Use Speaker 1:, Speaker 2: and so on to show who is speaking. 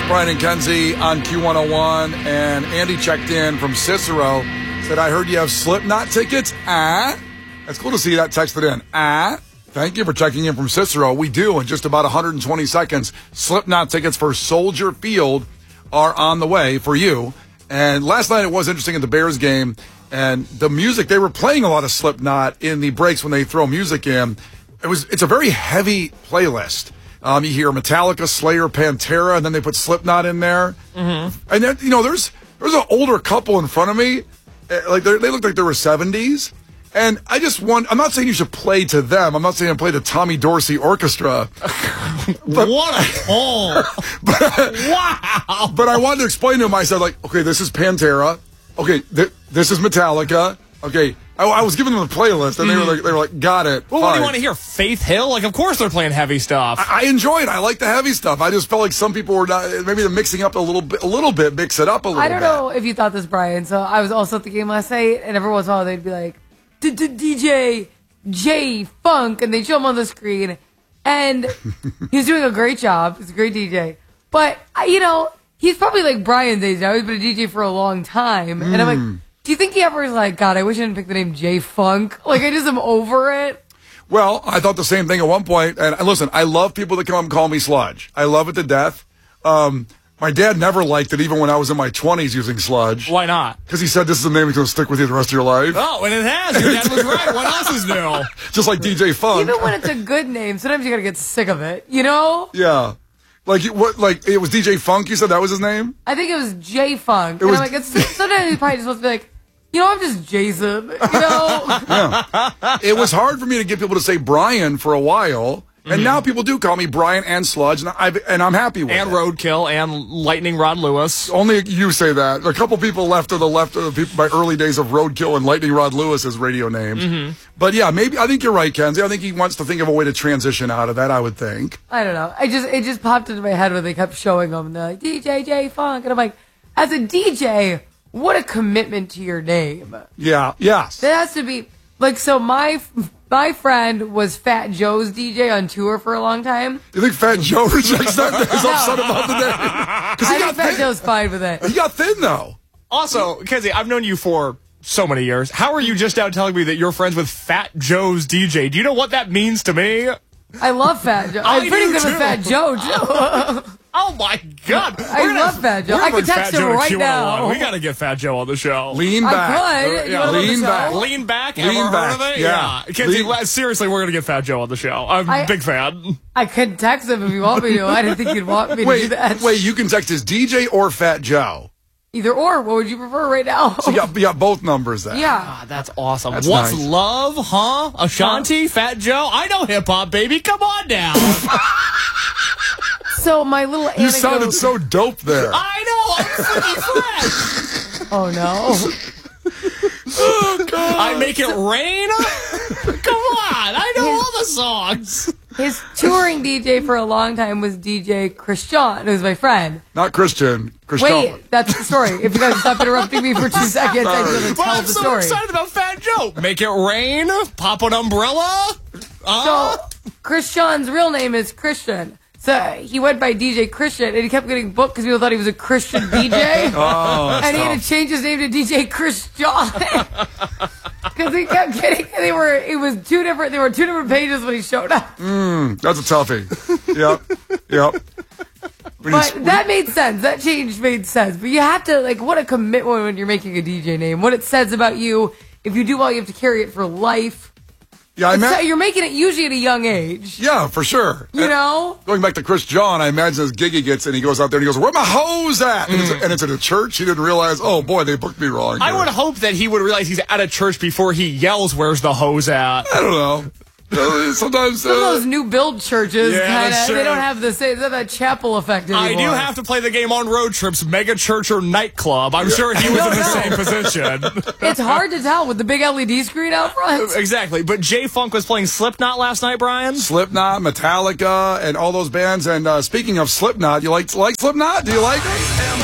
Speaker 1: Brian and Kenzie on Q101, and Andy checked in from Cicero, said, I heard you have Slipknot tickets. That's cool to see that texted in. Thank you for checking in from Cicero. We do in just about 120 seconds. Slipknot tickets for Soldier Field are on the way for you. And last night it was interesting at the Bears game, and the music, they were playing a lot of Slipknot in the breaks when they throw music in. It's a very heavy playlist. You hear Metallica, Slayer, Pantera, and then they put Slipknot in there. Mm-hmm. And then, there's an older couple in front of me. Like they look like they were 70s. And I just I'm not saying you should play to them. I'm not saying I play to Tommy Dorsey Orchestra.
Speaker 2: What a hole. Wow.
Speaker 1: But I wanted to explain to them. I said, okay, this is Pantera. Okay, this is Metallica. Okay. I was giving them the playlist, and they were like, got it.
Speaker 2: Well, what do you want to hear? Faith Hill? Of course they're playing heavy stuff.
Speaker 1: I enjoy it. I like the heavy stuff. I just felt like some people were not, maybe they're mixing up a little bit, mix it up a little bit.
Speaker 3: I don't know if you thought this, Brian. So I was also at the game last night, and every once in a while they'd be like, DJ J Funk, and they'd show him on the screen, and he's doing a great job. He's a great DJ. But, he's probably like Brian's age now. He's been a DJ for a long time. And I'm like, do you think he ever was like, God, I wish I didn't pick the name J Funk? I just am over it.
Speaker 1: Well, I thought the same thing at one point. And listen, I love people that come and call me Sludge. I love it to death. My dad never liked it, even when I was in my 20s using Sludge.
Speaker 2: Why not?
Speaker 1: Because he said this is a name that's going to stick with you the rest of your life.
Speaker 2: Oh, and it has. Your dad was right. What else is new?
Speaker 1: Just like DJ Funk.
Speaker 3: Even when it's a good name, sometimes you got to get sick of it, Yeah.
Speaker 1: It was DJ Funk, you said that was his name?
Speaker 3: I think it was J Funk. And I'm like, sometimes he's probably just supposed to be like, I'm just Jason,
Speaker 1: Yeah. It was hard for me to get people to say Brian for a while. And now people do call me Brian and Sludge, and I'm happy with it.
Speaker 2: And Roadkill and Lightning Rod Lewis.
Speaker 1: Only you say that. A couple people left to the left of my early days of Roadkill and Lightning Rod Lewis as radio names. Mm-hmm. But yeah, maybe I think you're right, Kenzie. I think he wants to think of a way to transition out of that, I would think.
Speaker 3: I don't know. It just popped into my head when they kept showing him. They're like, DJ J Funk. And I'm like, as a DJ, what a commitment to your name.
Speaker 1: Yeah, yes.
Speaker 3: That has to be, so my friend was Fat Joe's DJ on tour for a long time.
Speaker 1: You think Fat Joe rejects that? Is upset about the name?
Speaker 3: I think Fat Joe's fine with it.
Speaker 1: He got thin, though.
Speaker 2: Also, Kenzie, I've known you for so many years. How are you just now telling me that you're friends with Fat Joe's DJ? Do you know what that means to me?
Speaker 3: I love Fat Joe. I'm pretty good with Fat Joe, too.
Speaker 2: Oh, my God.
Speaker 3: I love Fat Joe. I can text him right now.
Speaker 2: We got to get Fat Joe on the show.
Speaker 1: Lean back.
Speaker 3: I could.
Speaker 1: Lean back.
Speaker 2: Lean back?
Speaker 1: Lean
Speaker 2: Ever
Speaker 1: back.
Speaker 2: heard of it?
Speaker 1: Yeah.
Speaker 2: Kenzie, seriously, we're going to get Fat Joe on the show. I'm a big fan.
Speaker 3: I could text him if you want me to. I didn't think you'd want me to do that.
Speaker 1: Wait, you can text his DJ or Fat Joe?
Speaker 3: Either or. What would you prefer right now?
Speaker 1: So you got both numbers there.
Speaker 3: Yeah.
Speaker 2: God, that's awesome.
Speaker 1: That's
Speaker 2: What's
Speaker 1: nice.
Speaker 2: love, huh? Ashanti, Fat Joe? I know hip-hop, baby. Come on now.
Speaker 3: So my little anecdote...
Speaker 1: You sounded so dope there.
Speaker 2: I know. I'm freaking fresh.
Speaker 3: Oh, no.
Speaker 1: Oh, God.
Speaker 2: I make it rain? Come on. I know all the songs.
Speaker 3: His touring DJ for a long time was DJ Christian, who's my friend.
Speaker 1: Not Christian.
Speaker 3: Wait, that's the story. If you guys stop interrupting me for 2 seconds, I'm going to tell the story.
Speaker 2: I'm so excited about Fat Joe. Make it rain? Pop an umbrella?
Speaker 3: So, Christian's real name is Christian. So he went by DJ Christian, and he kept getting booked because people thought he was a Christian DJ. And he had to change his name to DJ Christian. Because he kept getting, they were two different pages when he showed up.
Speaker 1: That's a toughie. Yep.
Speaker 3: But that made sense. That change made sense. But you have to, what a commitment when you're making a DJ name. What it says about you. If you do well, you have to carry it for life.
Speaker 1: Yeah,
Speaker 3: you're making it usually at a young age.
Speaker 1: Yeah, for sure. Going back to Chris John, I imagine his gig he gets, and he goes out there and he goes, "Where my hose at?" And it's at a church. He didn't realize, oh boy, they booked me wrong.
Speaker 2: I would hope that he would realize he's at a church before he yells, "Where's the hose at?"
Speaker 1: I don't know. Sometimes
Speaker 3: some of those new build churches
Speaker 2: they
Speaker 3: don't have that chapel effect anymore.
Speaker 2: I do have to play the game on road trips, mega church or nightclub. I'm sure he was in the same position.
Speaker 3: It's hard to tell with the big LED screen out front.
Speaker 2: Exactly. But J Funk was playing Slipknot last night, Brian?
Speaker 1: Slipknot, Metallica, and all those bands. And speaking of Slipknot, you like Slipknot? Do you like it?